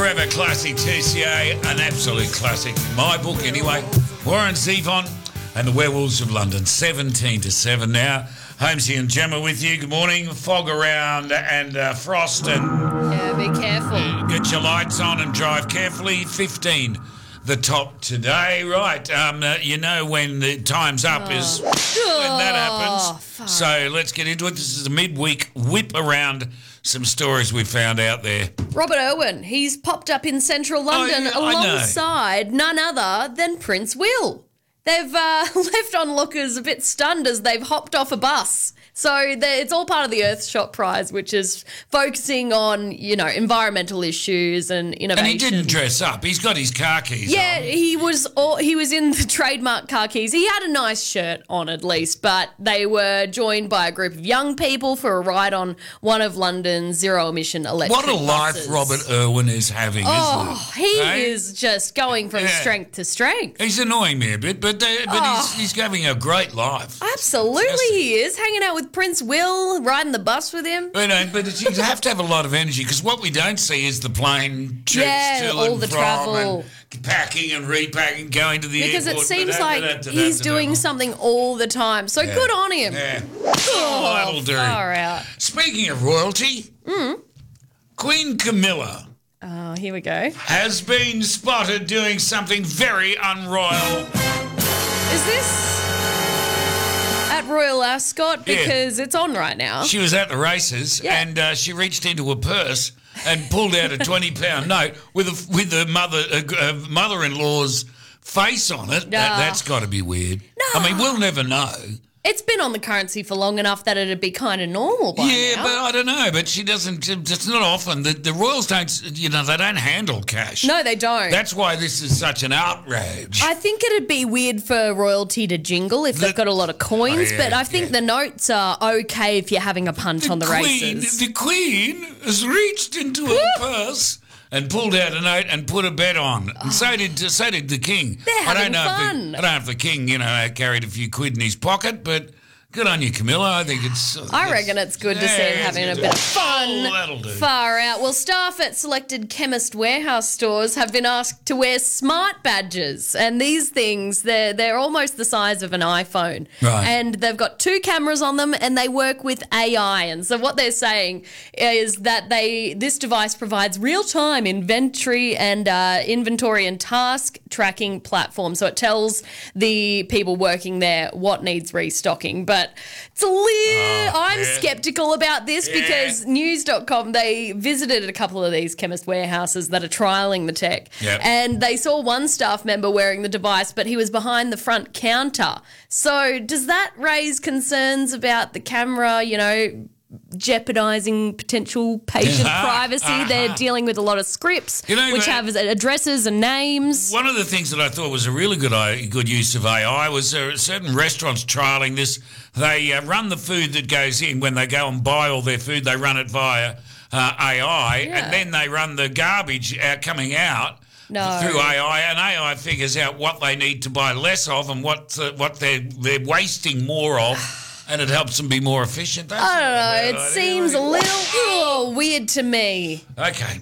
Forever classic TCA, an absolute classic in my book anyway. Warren Zevon and the Werewolves of London, 17 to 7 now. Holmesy and Gemma with you. Good morning. Fog around and frost and... Yeah, be careful. Get your lights on and drive carefully. 15 the top today. Right, you know when the time's up is when that happens. Fuck. So let's get into it. This is a midweek whip around some stories we found out there. Robert Irwin, he's popped up in central London I know. alongside none other than Prince Will. They've left onlookers a bit stunned as they've hopped off a bus. So it's all part of the Earthshot Prize, which is focusing on, you know, environmental issues and innovation. And he didn't dress up. He's got his car keys Yeah, on. he was in the trademark car keys. He had a nice shirt on at least, but they were joined by a group of young people for a ride on one of London's zero-emission electric What a life buses. Robert Irwin is having, isn't it? He Eh? is just going from strength to strength. He's annoying me a bit, but he's having a great life. Absolutely, Fantastic. he is. Hanging out with Prince Will, riding the bus with him. But you have to have a lot of energy because what we don't see is the plane trips to all and the from travel. and packing and repacking, going to the Because airport. it seems like he's doing something all the time. So good on him. Yeah. Oh, that'll do. far out. Speaking of royalty, Queen Camilla Oh, here we go. has been spotted doing something very unroyal. Is this at Royal Ascot? Because it's on right now. She was at the races and she reached into her purse and pulled out a £20 note with her mother-in-law's face on it. That's got to be weird. No. I mean, we'll never know. It's been on the currency for long enough that it'd be kind of normal by now. But I don't know. But she doesn't. It's not often. The royals don't. You know, they don't handle cash. No, they don't. That's why this is such an outrage. I think it'd be weird for royalty to jingle if they've got a lot of coins, but I think the notes are okay if you're having a punt on the races. The Queen has reached into her purse and pulled out a note and put a bet on. And so did the King. They're having fun. I don't know if the King, carried a few quid in his pocket, but good on you, Camilla. I think it's... I reckon it's good to see him having a bit of fun. Oh, that'll do. Far out. Well, staff at selected Chemist Warehouse stores have been asked to wear smart badges. And these things, they're almost the size of an iPhone. Right. And they've got 2 cameras on them and they work with AI. And so what they're saying is that this device provides real-time inventory and task tracking platform. So it tells the people working there what needs restocking. But it's a little... I'm sceptical about this because news.com, they visited a couple of these Chemist Warehouses that are trialling the tech. Yep. And they saw one staff member wearing the device, but he was behind the front counter. So does that raise concerns about the camera, jeopardising potential patient privacy? They're dealing with a lot of scripts which have addresses and names. One of the things that I thought was a really good use of AI was certain restaurants trialling this. They run the food that goes in when they go and buy all their food. They run it via AI, and then they run the garbage coming out through AI, and AI figures out what they need to buy less of and what they're wasting more of. And it helps them be more efficient. I don't know. It seems a little weird to me. Okay.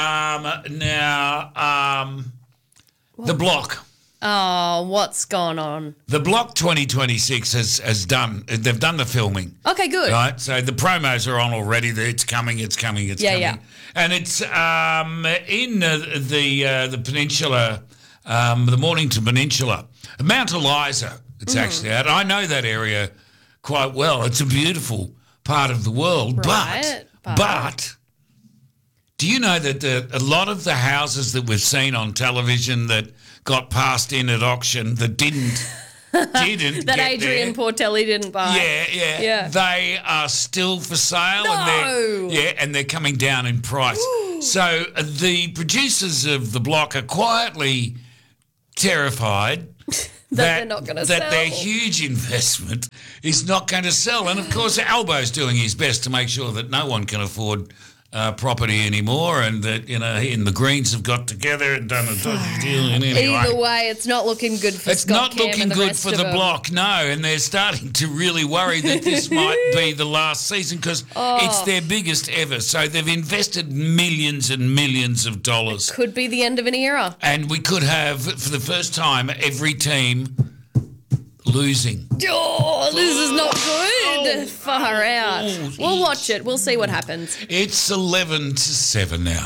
The Block. Oh, what's gone on? The Block 2026 has done. They've done the filming. Okay, good. Right. So the promos are on already. It's coming. It's coming. Yeah. And it's in the peninsula, the Mornington Peninsula, Mount Eliza. It's actually out. I know that area quite well. It's a beautiful part of the world, Right, but do you know that a lot of the houses that we've seen on television that got passed in at auction that didn't that get Adrian there, Portelli didn't buy. Yeah. They are still for sale, and they're coming down in price. Ooh. So the producers of The Block are quietly terrified they're not going to sell. That their huge investment is not going to sell. And, of course, Albo's doing his best to make sure that no one can afford property anymore, and that he and the Greens have got together and done a dodgy deal. And anyway, Either way, it's not looking good for it's Scott not Cam looking and the good rest for of the them. block, no, and they're starting to really worry that this might be the last season because it's their biggest ever. So they've invested millions and millions of dollars. Could be the end of an era. And we could have, for the first time, every team losing. Oh, this is not good. Far out. We'll watch it. We'll see what happens. It's 11-7 now.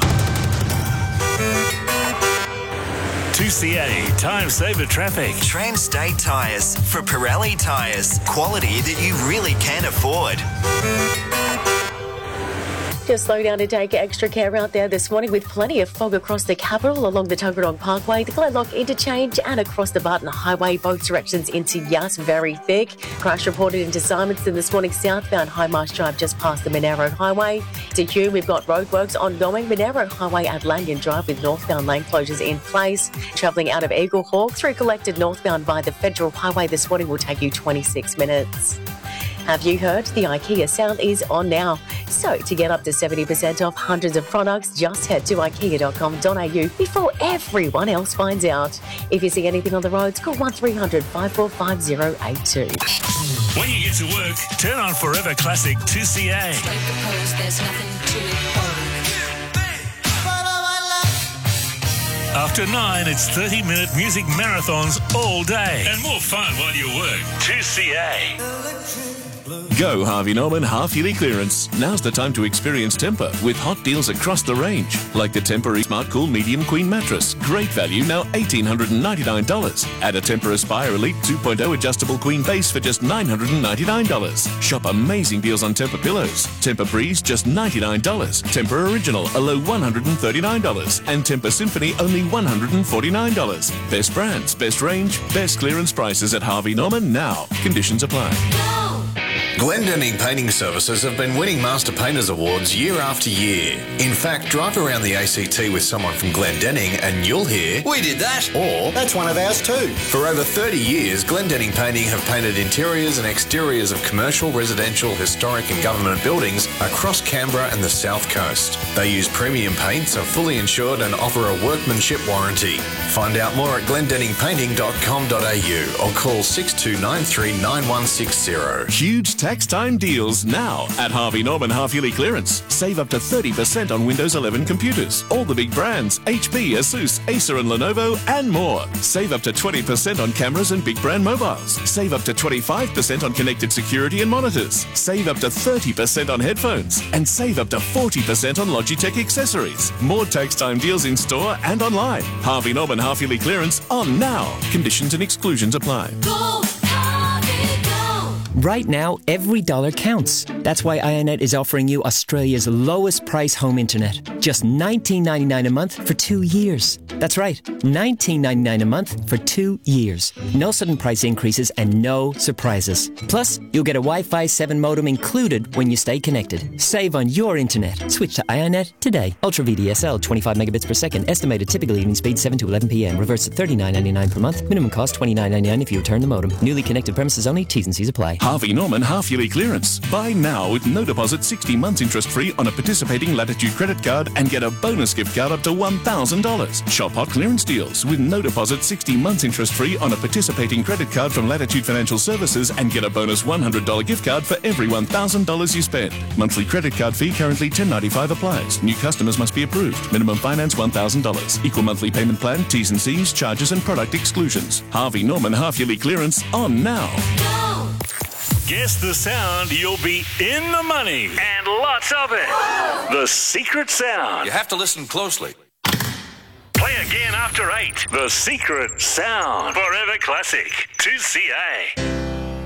2CA Time Saver Traffic. Trans-State Tyres for Pirelli Tyres. Quality that you really can afford. Just slow down to take extra care out there this morning with plenty of fog across the capital along the Tuggeranong Parkway, the Glenlock Interchange and across the Barton Highway, both directions into Yass, very thick. Crash reported into Simonstown this morning, southbound High Marsh Drive just past the Monaro Highway. To Hume, we've got roadworks ongoing, Monaro Highway at Lanyon Drive with northbound lane closures in place. Travelling out of Eagle Hawk through Collected northbound by the Federal Highway this morning will take you 26 minutes. Have you heard? The IKEA sale is on now. So to get up to 70% off hundreds of products, just head to ikea.com.au before everyone else finds out. If you see anything on the roads, call 1300 545 082. When you get to work, turn on Forever Classic 2CA. After 9, it's 30-minute music marathons all day. And more fun while you work. 2CA. Go Harvey Norman half-yearly clearance. Now's the time to experience Tempur with hot deals across the range. Like the Tempur Smart Cool Medium Queen Mattress. Great value, now $1,899. Add a Tempur Aspire Elite 2.0 adjustable queen base for just $999. Shop amazing deals on Tempur pillows. Tempur Breeze, just $99. Tempur Original, a low $139. And Tempur Symphony, only $149. Best brands, best range, best clearance prices at Harvey Norman now. Conditions apply. Glendenning Painting Services have been winning Master Painters Awards year after year. In fact, drive around the ACT with someone from Glendenning and you'll hear, "We did that," or "That's one of ours too." For over 30 years, Glendenning Painting have painted interiors and exteriors of commercial, residential, historic and government buildings across Canberra and the South Coast. They use premium paints, are fully insured and offer a workmanship warranty. Find out more at glendenningpainting.com.au or call 6293 9160. Huge tax time deals now at Harvey Norman half-yearly clearance. Save up to 30% on Windows 11 computers. All the big brands, HP, Asus, Acer and Lenovo and more. Save up to 20% on cameras and big brand mobiles. Save up to 25% on connected security and monitors. Save up to 30% on headphones. And save up to 40% on Logitech accessories. More tax time deals in store and online. Harvey Norman half-yearly clearance on now. Conditions and exclusions apply. Right now, every dollar counts. That's why IONET is offering you Australia's lowest price home internet. Just $19.99 a month for 2 years. That's right, $19.99 a month for 2 years. No sudden price increases and no surprises. Plus, you'll get a Wi-Fi 7 modem included when you stay connected. Save on your internet. Switch to IONET today. Ultra VDSL, 25 megabits per second. Estimated typical evening speed 7 to 11 p.m. Reverse at $39.99 per month. Minimum cost $29.99 if you return the modem. Newly connected premises only. T's and C's apply. Harvey Norman half-yearly clearance. Buy now with no deposit, 60 months interest-free on a participating Latitude credit card and get a bonus gift card up to $1,000. Shop hot clearance deals with no deposit, 60 months interest-free on a participating credit card from Latitude Financial Services and get a bonus $100 gift card for every $1,000 you spend. Monthly credit card fee currently $10.95 applies. New customers must be approved. Minimum finance $1,000. Equal monthly payment plan, T's and C's, charges and product exclusions. Harvey Norman half-yearly clearance on now. Guess the sound, you'll be in the money. And lots of it. The secret sound. You have to listen closely. Play again after 8. The secret sound. Forever Classic 2CA.